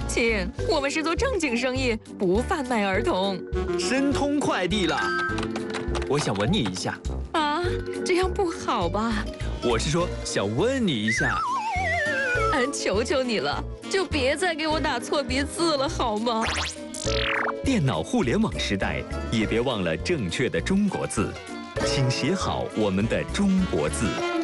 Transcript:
亲，我们是做正经生意，不贩卖儿童。 申通快递了，我想吻你一下。 啊，这样不好吧？ 我是说想问你一下。 求求你了，就别再给我打错别字了，好吗？ 电脑互联网时代，也别忘了正确的中国字，请写好我们的中国字。